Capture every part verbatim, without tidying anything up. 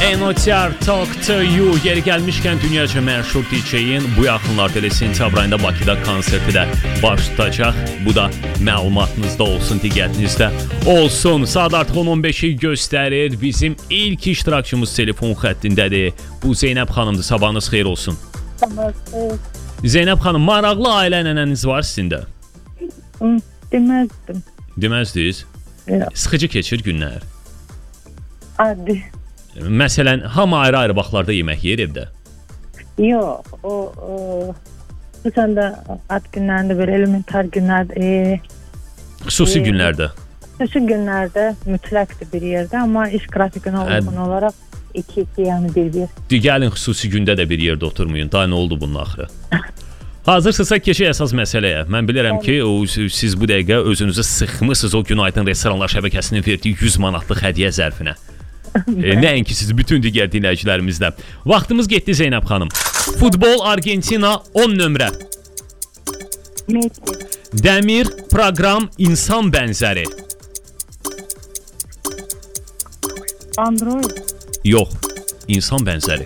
Enotar Talk to You yeri gəlmişkən dünyaca məşhur D J-in bu yaxınlarda elə sentyabr ayında Bakıda konserti də baş tutacaq. Bu da məlumatınızda olsun, diqqətinizdə olsun. Saat artıq on on beşi göstərir. Bizim ilk iştirakçımız telefon xəttindədir. Bu Zeynəb xanımdır. Sabahınız xeyir olsun. Zeynəb xanım, maraqlı ailə ənənəniz var sizin də? Deməzdim. Deməzdiniz? Sıxıcı keçir günlər? Adi. Məsələn, hamı ayrı-ayrı vaxtlarda yemək yer evdə? Yox, o, o xüsusən də ad günlərində, belə elementar günlərdə, e, xüsusi e, günlərdə? Xüsusi günlərdə mütləqdir bir yerdə, amma iş qrafikinə uyğun e, olaraq iki-iki, yəni bir-bir. Gəlin, xüsusi gündə də bir yerdə oturmayın. Daha nə oldu bunun axırı? Hazırsınızsa keçək əsas məsələyə. Mən bilirəm ki, o, siz bu dəqiqə özünüzü sıxmısınız o Günaydın Restoranlar şəbəkəsinin verdiyi yüz manatlıq hədiyyə zərfinə. e, Nəinki siz, bütün digər dinləyicilərimizlə. Vaxtımız getdi Zeynəb xanım. Futbol Argentina on nömrə. Messi. Dəmir proqram insan bənzəri. Android. Yox, insan bənzəri.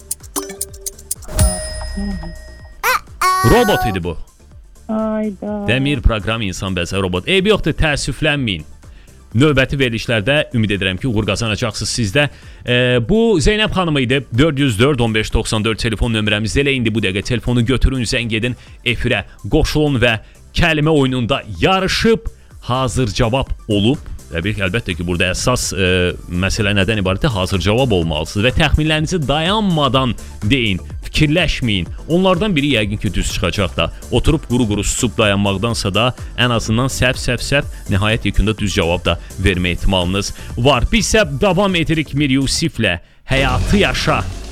Robot idi bu. Ayda. Dəmir proqram insan bənzəri robot. Eybi yoxdur, təəssüflənməyin. Növbəti verilişlərdə ümid edirəm ki, uğur qazanacaqsınız sizdə. E, bu Zeynəb xanım idi. dörd yüz dörd on beş doxsan dörd telefon nömrəmizdə. Elə indi bu dəqiqə telefonu götürün, zəng edin, efirə qoşulun və kəlmə oyununda yarışıb hazır cavab olub. Təbii ki, əlbəttə ki, burada əsas e, məsələ nədən ibarətdir? Hazır cavab olmalısınız və təxminlərinizi dayanmadan deyin, fikirləşməyin. Onlardan biri yəqin ki, düz çıxacaq da. Oturub quru-quru susub dayanmaqdansa da ən azından səhv-səhv-səhv nəhayət yekunda düz cavab da vermə ehtimalınız var. Biz isə davam edirik Mir Yusiflə. Həyatı yaşa.